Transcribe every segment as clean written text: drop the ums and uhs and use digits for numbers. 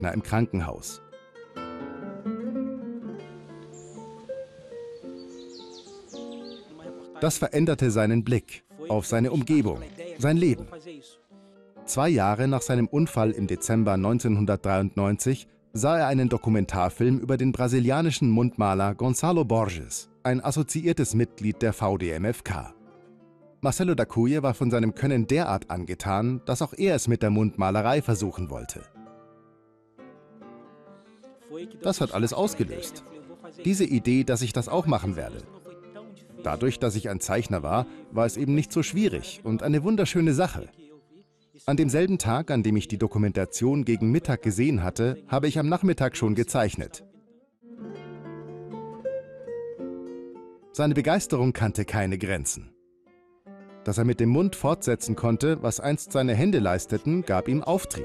Partner im Krankenhaus. Das veränderte seinen Blick auf seine Umgebung, sein Leben. 2 Jahre nach seinem Unfall im Dezember 1993 sah er einen Dokumentarfilm über den brasilianischen Mundmaler Gonçalo Borges, ein assoziiertes Mitglied der VDMFK. Marcelo da Cunha war von seinem Können derart angetan, dass auch er es mit der Mundmalerei versuchen wollte. Das hat alles ausgelöst. Diese Idee, dass ich das auch machen werde. Dadurch, dass ich ein Zeichner war, war es eben nicht so schwierig und eine wunderschöne Sache. An demselben Tag, an dem ich die Dokumentation gegen Mittag gesehen hatte, habe ich am Nachmittag schon gezeichnet. Seine Begeisterung kannte keine Grenzen. Dass er mit dem Mund fortsetzen konnte, was einst seine Hände leisteten, gab ihm Auftrieb.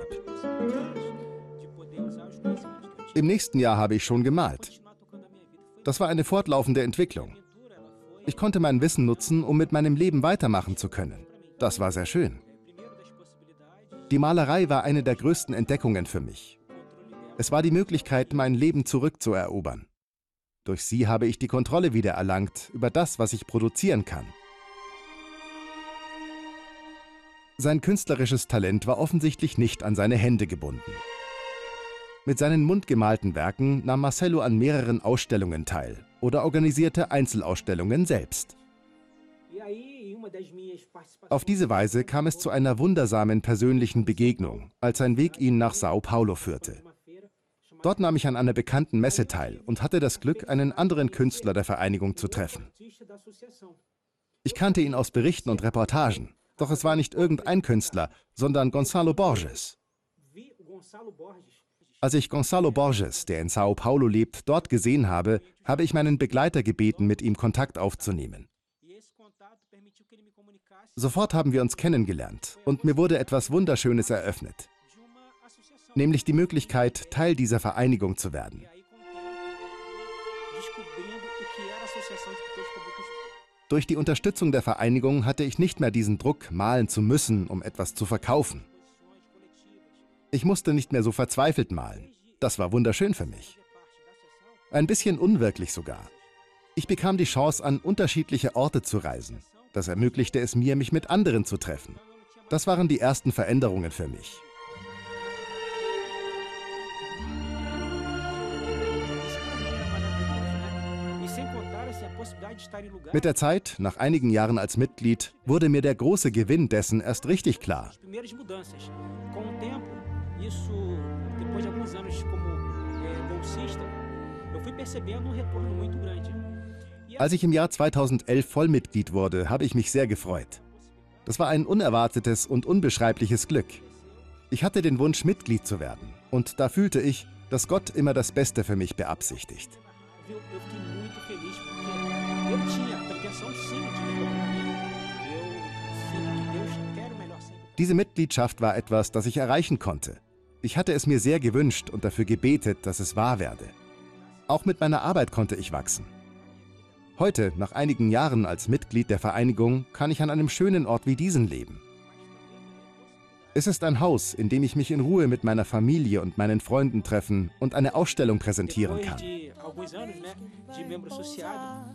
Im nächsten Jahr habe ich schon gemalt. Das war eine fortlaufende Entwicklung. Ich konnte mein Wissen nutzen, um mit meinem Leben weitermachen zu können. Das war sehr schön. Die Malerei war eine der größten Entdeckungen für mich. Es war die Möglichkeit, mein Leben zurückzuerobern. Durch sie habe ich die Kontrolle wiedererlangt über das, was ich produzieren kann. Sein künstlerisches Talent war offensichtlich nicht an seine Hände gebunden. Mit seinen mundgemalten Werken nahm Marcelo an mehreren Ausstellungen teil oder organisierte Einzelausstellungen selbst. Auf diese Weise kam es zu einer wundersamen persönlichen Begegnung, als sein Weg ihn nach São Paulo führte. Dort nahm ich an einer bekannten Messe teil und hatte das Glück, einen anderen Künstler der Vereinigung zu treffen. Ich kannte ihn aus Berichten und Reportagen, doch es war nicht irgendein Künstler, sondern Gonçalo Borges. Als ich Gonçalo Borges, der in São Paulo lebt, dort gesehen habe, habe ich meinen Begleiter gebeten, mit ihm Kontakt aufzunehmen. Sofort haben wir uns kennengelernt und mir wurde etwas Wunderschönes eröffnet, nämlich die Möglichkeit, Teil dieser Vereinigung zu werden. Durch die Unterstützung der Vereinigung hatte ich nicht mehr diesen Druck, malen zu müssen, um etwas zu verkaufen. Ich musste nicht mehr so verzweifelt malen. Das war wunderschön für mich. Ein bisschen unwirklich sogar. Ich bekam die Chance, an unterschiedliche Orte zu reisen. Das ermöglichte es mir, mich mit anderen zu treffen. Das waren die ersten Veränderungen für mich. Mit der Zeit, nach einigen Jahren als Mitglied, wurde mir der große Gewinn dessen erst richtig klar. Als ich im Jahr 2011 Vollmitglied wurde, habe ich mich sehr gefreut. Das war ein unerwartetes und unbeschreibliches Glück. Ich hatte den Wunsch, Mitglied zu werden. Und da fühlte ich, dass Gott immer das Beste für mich beabsichtigt. Diese Mitgliedschaft war etwas, das ich erreichen konnte. Ich hatte es mir sehr gewünscht und dafür gebetet, dass es wahr werde. Auch mit meiner Arbeit konnte ich wachsen. Heute, nach einigen Jahren als Mitglied der Vereinigung, kann ich an einem schönen Ort wie diesen leben. Es ist ein Haus, in dem ich mich in Ruhe mit meiner Familie und meinen Freunden treffen und eine Ausstellung präsentieren kann.